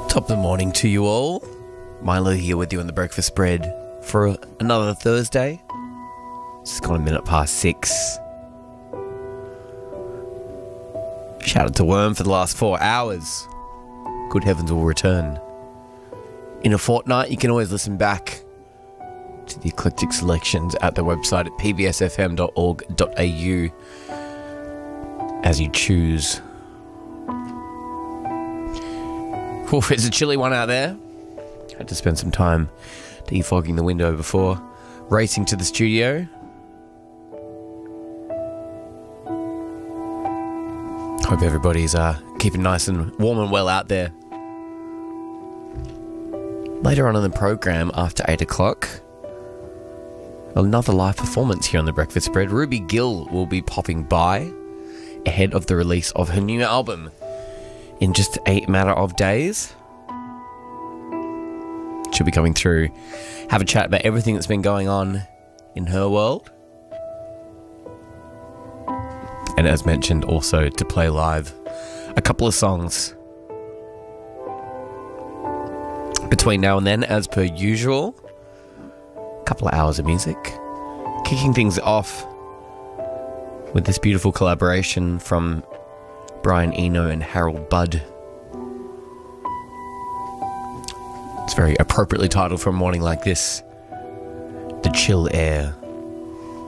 Top of the morning to you all. Milo here with you on the breakfast spread for another Thursday. It's gone a minute past 6. Shout out to Worm for the last 4 hours. Good heavens will return. In a fortnight, you can always listen back to the eclectic selections at the website at pbsfm.org.au as you choose. Oof, it's a chilly one out there. Had to spend some time defogging the window before racing to the studio. Hope everybody's keeping nice and warm and well out there. Later on in the program, after 8 o'clock, another live performance here on the Breakfast Spread. Ruby Gill will be popping by ahead of the release of her new album in just a matter of days. She'll be coming through, have a chat about everything that's been going on in her world. And as mentioned, also to play live a couple of songs between now and then, as per usual. A couple of hours of music. Kicking things off with this beautiful collaboration from Brian Eno and Harold Budd. It's very appropriately titled for a morning like this. The Chill Air.